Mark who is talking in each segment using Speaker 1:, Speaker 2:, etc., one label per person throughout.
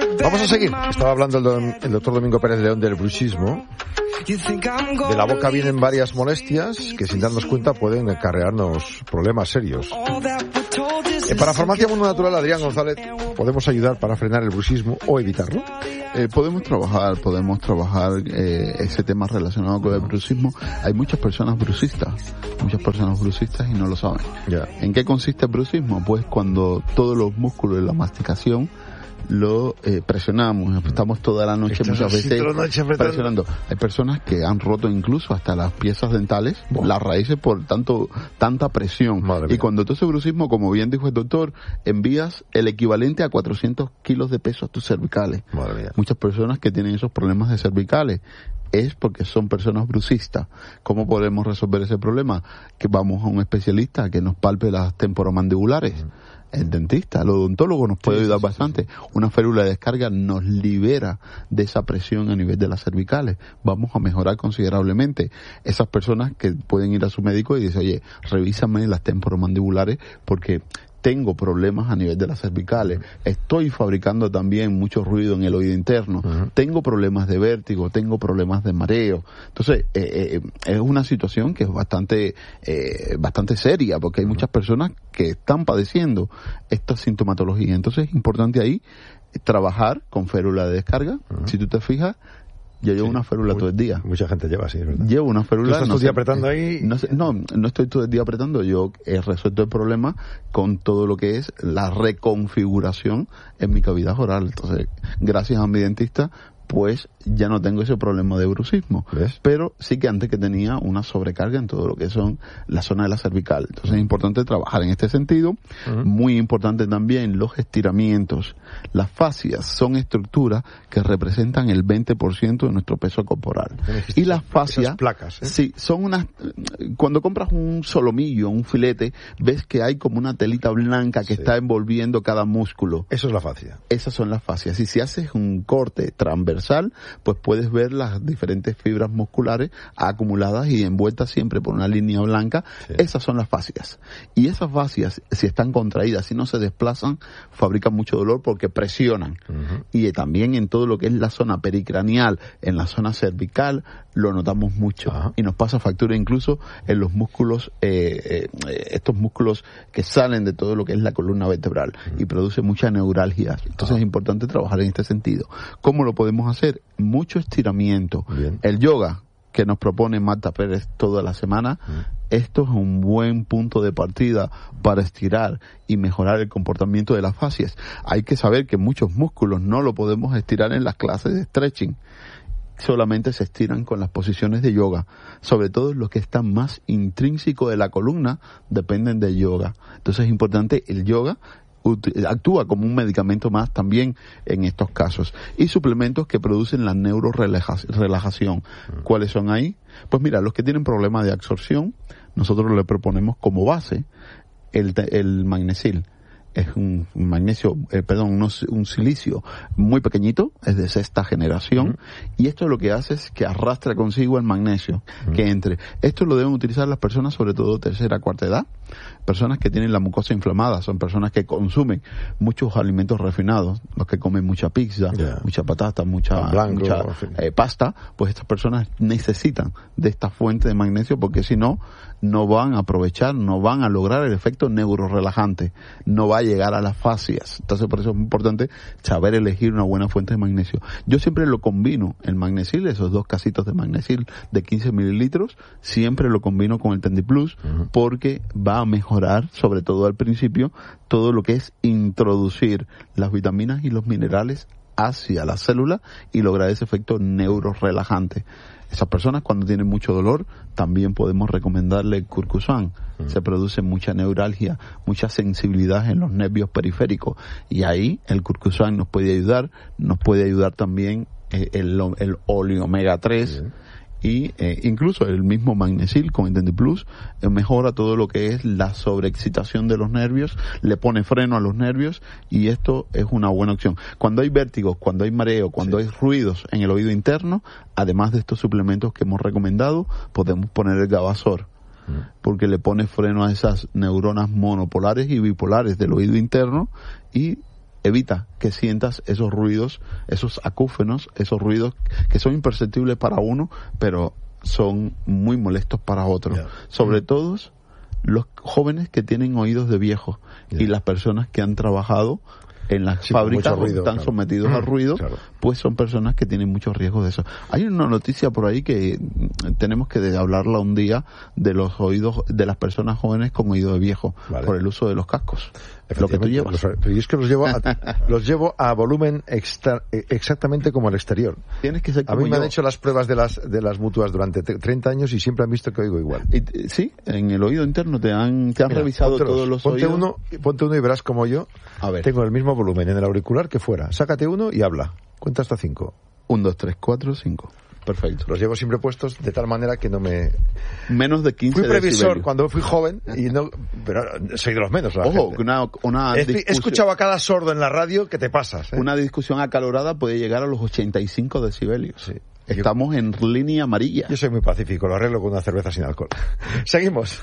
Speaker 1: Vamos a seguir. Estaba hablando el doctor Domingo Pérez León del bruxismo. De la boca vienen varias molestias que sin darnos cuenta pueden acarrearnos problemas serios. Para Farmacia Mundo Natural, Adrián González, ¿podemos ayudar para frenar el bruxismo o evitarlo?
Speaker 2: Podemos trabajar ese tema relacionado con el bruxismo. Hay muchas personas bruxistas y no lo saben.
Speaker 1: Yeah.
Speaker 2: ¿En qué consiste el bruxismo? Pues cuando todos los músculos de la masticación lo presionamos, estamos toda la noche muchas veces presionando. Hay personas que han roto incluso hasta las piezas dentales, las raíces por tanta presión. Y cuando tú ese bruxismo, como bien dijo el doctor, envías el equivalente a 400 kilos de peso a tus cervicales. Muchas personas que tienen esos problemas de cervicales es porque son personas bruxistas. ¿Cómo podemos resolver ese problema? Que vamos a un especialista que nos palpe las temporomandibulares. El dentista, el odontólogo nos puede ayudar bastante. Una férula de descarga nos libera de esa presión a nivel de las cervicales. Vamos a mejorar considerablemente. Esas personas que pueden ir a su médico y dicen, oye, revísame las temporomandibulares porque tengo problemas a nivel de las cervicales, estoy fabricando también mucho ruido en el oído interno, tengo problemas de vértigo, tengo problemas de mareo. Entonces, es una situación que es bastante seria, porque hay muchas personas que están padeciendo esta sintomatología. Entonces, es importante ahí trabajar con férula de descarga. Si tú te fijas, yo llevo una férula todo el día.
Speaker 1: Mucha gente lleva, sí, es verdad.
Speaker 2: Llevo una férula.
Speaker 1: ¿Estás todo el día apretando ahí?
Speaker 2: No estoy todo el día apretando. Yo he resuelto el problema con todo lo que es la reconfiguración en mi cavidad oral. Entonces, gracias a mi dentista, pues ya no tengo ese problema de bruxismo.
Speaker 1: ¿Ves?
Speaker 2: Pero sí que antes que tenía una sobrecarga en todo lo que son la zona de la cervical. Entonces es importante trabajar en este sentido. Muy importante también los estiramientos. Las fascias son estructuras que representan el 20% de nuestro peso corporal. Y las fascias,
Speaker 1: esas placas,
Speaker 2: sí, son unas, cuando compras un solomillo, un filete, ves que hay como una telita blanca que está envolviendo cada músculo.
Speaker 1: Eso es la fascia.
Speaker 2: Esas son las fascias. Y si haces un corte transversal, pues puedes ver las diferentes fibras musculares acumuladas y envueltas siempre por una línea blanca. Esas son las fascias. Y esas fascias, si están contraídas, si no se desplazan, fabrican mucho dolor porque presionan. Y también en todo lo que es la zona pericranial, en la zona cervical, lo notamos mucho. Y nos pasa factura incluso en los músculos, estos músculos que salen de todo lo que es la columna vertebral y produce mucha neuralgia. Entonces es importante trabajar en este sentido. ¿Cómo lo podemos hacer? Mucho estiramiento.
Speaker 1: Bien.
Speaker 2: El yoga que nos propone Marta Pérez toda la semana, esto es un buen punto de partida para estirar y mejorar el comportamiento de las fascias. Hay que saber que muchos músculos no lo podemos estirar en las clases de stretching. Solamente se estiran con las posiciones de yoga. Sobre todo los que están más intrínsecos de la columna dependen del yoga. Entonces es importante el yoga. Actúa como un medicamento más también en estos casos. Y suplementos que producen la neurorelajación. ¿Cuáles son ahí? Pues mira, los que tienen problemas de absorción, nosotros le proponemos como base el magnesil. Es un magnesio, un silicio muy pequeñito, es de sexta generación, y esto lo que hace es que arrastra consigo el magnesio que entre. Esto lo deben utilizar las personas, sobre todo tercera, cuarta edad, personas que tienen la mucosa inflamada, son personas que consumen muchos alimentos refinados, los que comen mucha pizza, mucha patata, mucha pasta, pues estas personas necesitan de esta fuente de magnesio porque si no, no van a aprovechar, no van a lograr el efecto neurorelajante, no va a llegar a las fascias. Entonces por eso es importante saber elegir una buena fuente de magnesio. Yo siempre lo combino, el magnesil, esos 2 casitos de magnesil de 15 mililitros, siempre lo combino con el Tendiplus porque va a mejorar, sobre todo al principio, todo lo que es introducir las vitaminas y los minerales hacia la célula y lograr ese efecto neurorelajante. Esas personas cuando tienen mucho dolor también podemos recomendarle el Curcusan. Se produce mucha neuralgia, mucha sensibilidad en los nervios periféricos y ahí el Curcusan nos puede ayudar también el óleo omega 3 y incluso el mismo magnesil con el Tendiplus mejora todo lo que es la sobreexcitación de los nervios, le pone freno a los nervios y esto es una buena opción. Cuando hay vértigos, cuando hay mareo, cuando hay ruidos en el oído interno, además de estos suplementos que hemos recomendado, podemos poner el Gavasor porque le pone freno a esas neuronas monopolares y bipolares del oído interno y evita que sientas esos ruidos, esos acúfenos, esos ruidos que son imperceptibles para uno, pero son muy molestos para otros. Sobre todo los jóvenes que tienen oídos de viejo y las personas que han trabajado en las fábricas ruido, están sometidos al ruido, pues son personas que tienen muchos riesgos de eso. Hay una noticia por ahí que tenemos que hablarla un día de los oídos de las personas jóvenes con oído de viejo por el uso de los cascos. Lo que tú llevas.
Speaker 1: Pero es que los llevo a volumen exactamente como el exterior.
Speaker 2: Tienes que ser como
Speaker 1: a mí me
Speaker 2: yo.
Speaker 1: han hecho las pruebas de las mutuas durante 30 años y siempre han visto que oigo igual.
Speaker 2: Sí, en el oído interno te han revisado todos los oídos.
Speaker 1: Ponte uno y verás como yo tengo el mismo volumen en el auricular que fuera. Sácate uno y habla. Cuenta hasta 5.
Speaker 2: 1, 2, 3, 4, 5. Perfecto.
Speaker 1: Los llevo siempre puestos de tal manera que no me...
Speaker 2: Menos de 15
Speaker 1: Fui previsor
Speaker 2: decibelios.
Speaker 1: Cuando fui joven y no... Pero soy de los menos.
Speaker 2: Ojo,
Speaker 1: He escuchado a cada sordo en la radio que te pasas.
Speaker 2: Una discusión acalorada puede llegar a los 85 decibelios. Sí. Estamos en línea amarilla.
Speaker 1: Yo soy muy pacífico, lo arreglo con una cerveza sin alcohol. Seguimos.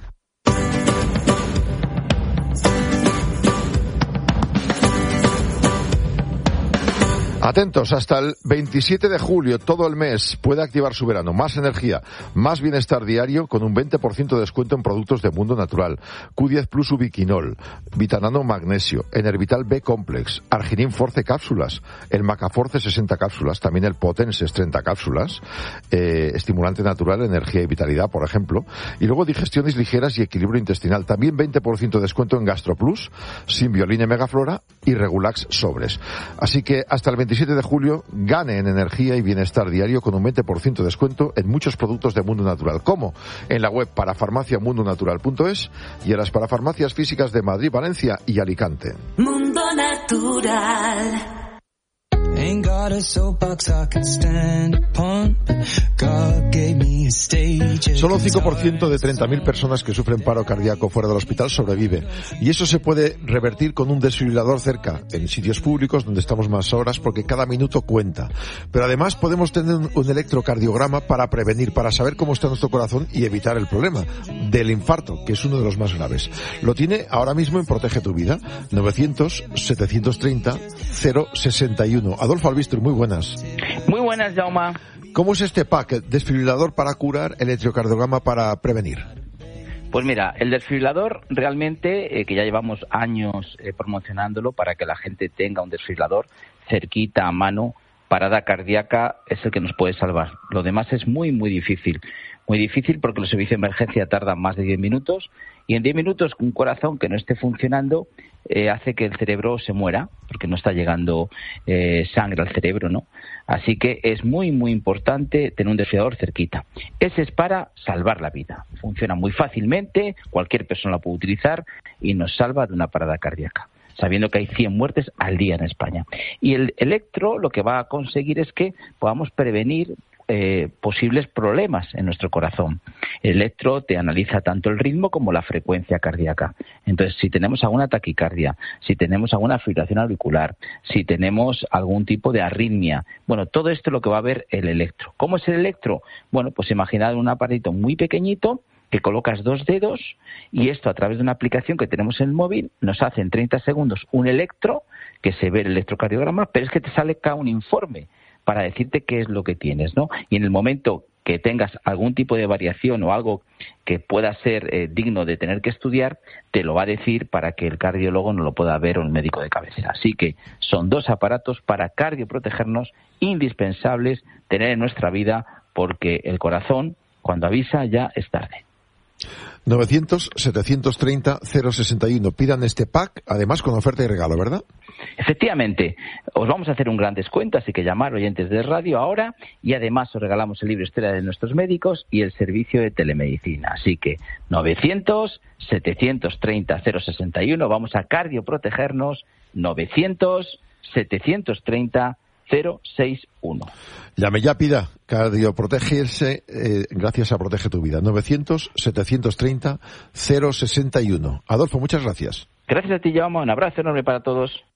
Speaker 1: Atentos, hasta el 27 de julio, todo el mes, puede activar su verano. Más energía, más bienestar diario con un 20% de descuento en productos de Mundo Natural. Q10 Plus Ubiquinol, Vitanano Magnesio, Enervital B Complex, Arginin Force cápsulas, el Macaforce 60 cápsulas, también el Potenses 30 cápsulas, estimulante natural, energía y vitalidad, por ejemplo. Y luego digestiones ligeras y equilibrio intestinal. También 20% de descuento en GastroPlus, Simbioline Megaflora y Regulax Sobres. Así que hasta el 27 de julio gane en energía y bienestar diario con un 20% de descuento en muchos productos de Mundo Natural, como en la web parafarmaciamundonatural.es y en las parafarmacias físicas de Madrid, Valencia y Alicante.
Speaker 3: Mundo Natural.
Speaker 1: Solo 5% de 30.000 personas que sufren paro cardíaco fuera del hospital sobrevive. Y eso se puede revertir con un desfibrilador cerca, en sitios públicos donde estamos más horas, porque cada minuto cuenta. Pero además podemos tener un electrocardiograma para prevenir, para saber cómo está nuestro corazón y evitar el problema del infarto, que es uno de los más graves. Lo tiene ahora mismo en Protege tu Vida, 900-730-061. Adolfo Albistur, muy buenas.
Speaker 4: Muy buenas, Jaume.
Speaker 1: ¿Cómo es este pack, desfibrilador para curar, electrocardiograma para prevenir?
Speaker 4: Pues mira, el desfibrilador realmente, que ya llevamos años promocionándolo para que la gente tenga un desfibrilador cerquita a mano, parada cardíaca, es el que nos puede salvar. Lo demás es muy, muy difícil. Muy difícil porque los servicios de emergencia tardan más de 10 minutos y en 10 minutos un corazón que no esté funcionando hace que el cerebro se muera porque no está llegando sangre al cerebro, ¿no? Así que es muy, muy importante tener un desfibrilador cerquita. Ese es para salvar la vida. Funciona muy fácilmente, cualquier persona lo puede utilizar y nos salva de una parada cardíaca, sabiendo que hay 100 muertes al día en España. Y el electro lo que va a conseguir es que podamos prevenir posibles problemas en nuestro corazón. El electro te analiza tanto el ritmo como la frecuencia cardíaca. Entonces, si tenemos alguna taquicardia, si tenemos alguna fibrilación auricular, si tenemos algún tipo de arritmia, bueno, todo esto es lo que va a ver el electro. ¿Cómo es el electro? Bueno, pues imaginad un aparatito muy pequeñito que colocas 2 dedos y esto a través de una aplicación que tenemos en el móvil nos hace en 30 segundos un electro que se ve el electrocardiograma, pero es que te sale cada un informe para decirte qué es lo que tienes, ¿no? Y en el momento que tengas algún tipo de variación o algo que pueda ser digno de tener que estudiar, te lo va a decir para que el cardiólogo no lo pueda ver o el médico de cabecera. Así que son 2 aparatos para cardioprotegernos indispensables tener en nuestra vida porque el corazón, cuando avisa, ya es tarde.
Speaker 1: 900-730-061. Pidan este pack, además con oferta y regalo, ¿verdad?
Speaker 4: Efectivamente, os vamos a hacer un gran descuento, así que llamar oyentes de radio ahora y además os regalamos el libro Historia de nuestros médicos y el servicio de telemedicina. Así que 900-730-061, vamos a cardioprotegernos, 900-730-061.
Speaker 1: Llame ya, pida cardioprotegerse gracias a Protege tu Vida. 900-730-061. Adolfo, muchas gracias.
Speaker 4: Gracias a ti, Jaume. Un abrazo enorme para todos.